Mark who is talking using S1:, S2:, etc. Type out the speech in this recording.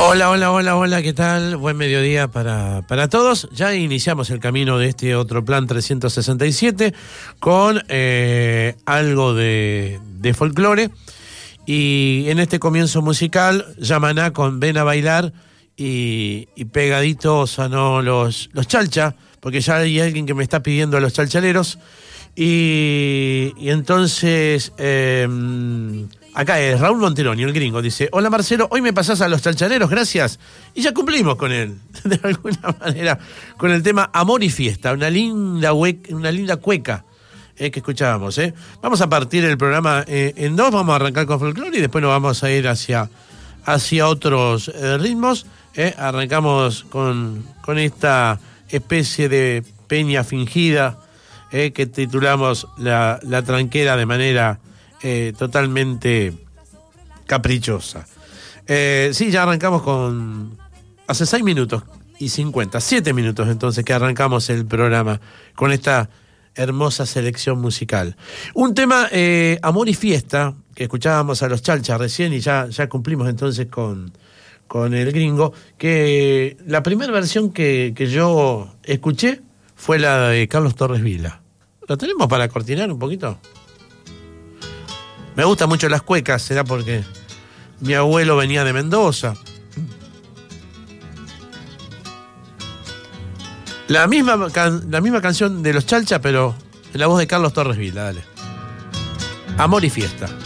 S1: Hola, hola, hola, hola, ¿qué tal? Buen mediodía para todos. Ya iniciamos el camino de este otro plan 367 con algo de folclore. Y en este comienzo musical, Yamaná con Ven a Bailar y pegaditos a no los chalcha, porque ya hay alguien que me está pidiendo a los chalchaleros. Y entonces, acá es Raúl Monteroni, el gringo, dice: hola Marcelo, hoy me pasás a los chalchaleros, gracias. Y ya cumplimos con él, de alguna manera, con el tema Amor y Fiesta, una linda cueca que escuchábamos. Vamos a partir el programa en dos, vamos a arrancar con folclore y después nos vamos a ir hacia otros ritmos. Arrancamos con esta especie de peña fingida, que titulamos la tranquera de manera totalmente caprichosa. Sí, ya arrancamos hace 6 minutos y 50, 7 minutos entonces que arrancamos el programa con esta hermosa selección musical. Un tema, Amor y Fiesta, que escuchábamos a los Chalchas recién y ya cumplimos entonces con el gringo, que la primera versión que yo escuché fue la de Carlos Torres Vila. ¿Lo tenemos para cortinar un poquito? Me gustan mucho las cuecas, será porque mi abuelo venía de Mendoza. La misma canción de los Chalcha, pero en la voz de Carlos Torres Vila, dale. Amor y Fiesta.